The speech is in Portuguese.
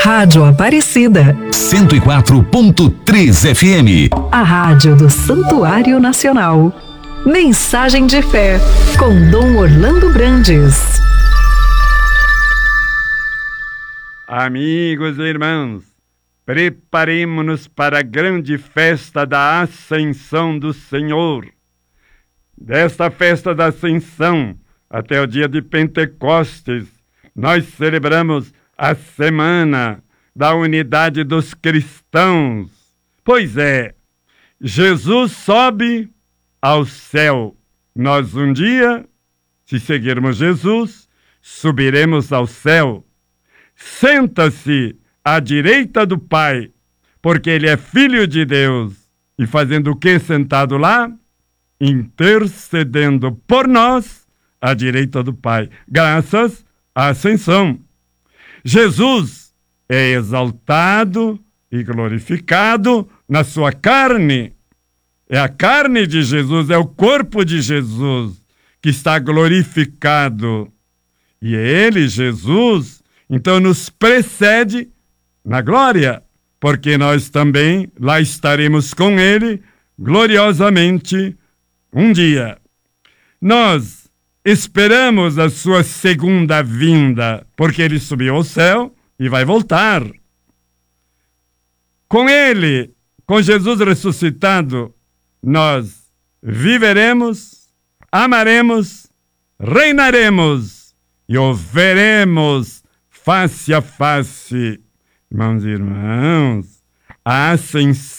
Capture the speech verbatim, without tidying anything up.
Rádio Aparecida. cento e quatro ponto três F M. A rádio do Santuário Nacional. Mensagem de fé, com Dom Orlando Brandes. Amigos e irmãos, preparemo-nos para a grande festa da Ascensão do Senhor. Desta festa da Ascensão até o dia de Pentecostes, nós celebramos a Semana da Unidade dos Cristãos. Pois é, Jesus sobe ao céu. Nós um dia, se seguirmos Jesus, subiremos ao céu. Senta-se à direita do Pai, porque Ele é Filho de Deus. E fazendo o que sentado lá? Intercedendo por nós à direita do Pai, graças à ascensão. Jesus é exaltado e glorificado na sua carne. É a carne de Jesus, é o corpo de Jesus que está glorificado. E Ele, Jesus, então nos precede na glória, porque nós também lá estaremos com Ele gloriosamente um dia. Nós esperamos a sua segunda vinda, porque Ele subiu ao céu e vai voltar. Com Ele, com Jesus ressuscitado, nós viveremos, amaremos, reinaremos e o veremos face a face. Irmãos e irmãos, a ascensão